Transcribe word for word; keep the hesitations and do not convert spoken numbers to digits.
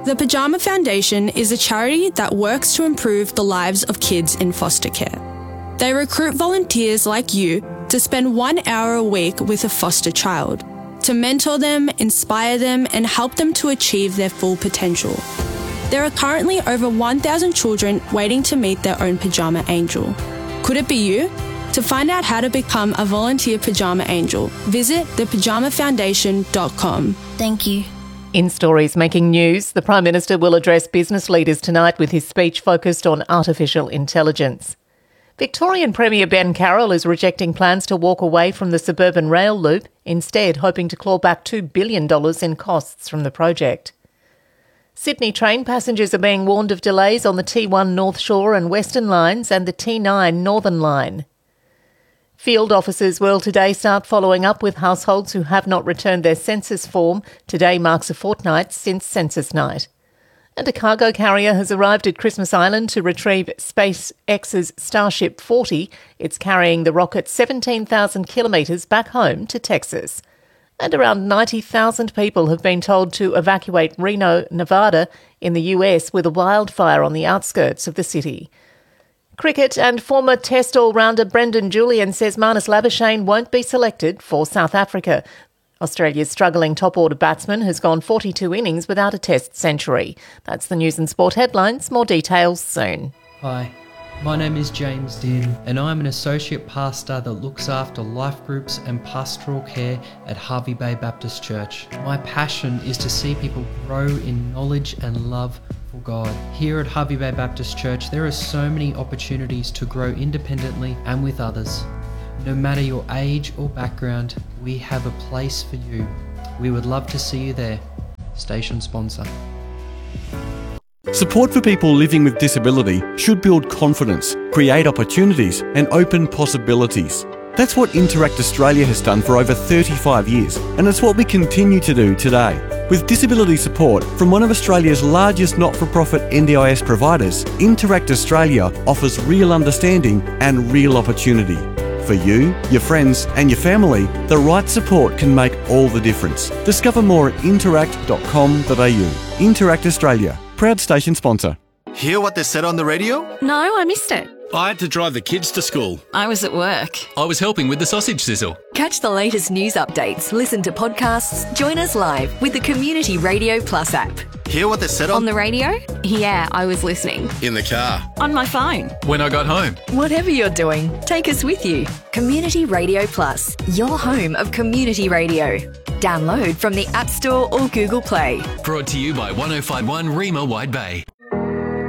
The Pyjama Foundation is a charity that works to improve the lives of kids in foster care. They recruit volunteers like you to spend one hour a week with a foster child, to mentor them, inspire them, and help them to achieve their full potential. There are currently over one thousand children waiting to meet their own pyjama angel. Could it be you? To find out how to become a volunteer pyjama angel, visit the pyjama foundation dot com. Thank you. In stories making news, the Prime Minister will address business leaders tonight with his speech focused on artificial intelligence. Victorian Premier Ben Carroll is rejecting plans to walk away from the suburban rail loop, instead hoping to claw back two billion dollars in costs from the project. Sydney train passengers are being warned of delays on the T one North Shore and Western lines and the T nine Northern line. Field officers will today start following up with households who have not returned their census form. Today marks a fortnight since census night. And a cargo carrier has arrived at Christmas Island to retrieve SpaceX's Starship forty. It's carrying the rocket seventeen thousand kilometres back home to Texas. And around ninety thousand people have been told to evacuate Reno, Nevada in the U S with a wildfire on the outskirts of the city. Cricket, and former Test all-rounder Brendan Julian says Marnus Labuschagne won't be selected for South Africa. Australia's struggling top-order batsman has gone forty-two innings without a Test century. That's the news and sport headlines. More details soon. Hi, my name is James Dean, and I'm an associate pastor that looks after life groups and pastoral care at Hervey Bay Baptist Church. My passion is to see people grow in knowledge and love for God. Here at Hervey Bay Baptist Church, there are so many opportunities to grow independently and with others. No matter your age or background, we have a place for you. We would love to see you there. Station sponsor. Support for people living with disability should build confidence, create opportunities and open possibilities. That's what Interact Australia has done for over thirty-five years, and it's what we continue to do today. With disability support from one of Australia's largest not-for-profit N D I S providers, Interact Australia offers real understanding and real opportunity. For you, your friends and your family, the right support can make all the difference. Discover more at interact dot com dot a u. Interact Australia, proud station sponsor. Hear what they said on the radio? No, I missed it. I had to drive the kids to school. I was at work. I was helping with the sausage sizzle. Catch the latest news updates, listen to podcasts, join us live with the Community Radio Plus app. Hear what they said on... On the radio? Yeah, I was listening. In the car. On my phone. When I got home. Whatever you're doing, take us with you. Community Radio Plus, your home of community radio. Download from the App Store or Google Play. Brought to you by one oh five one Rima Wide Bay.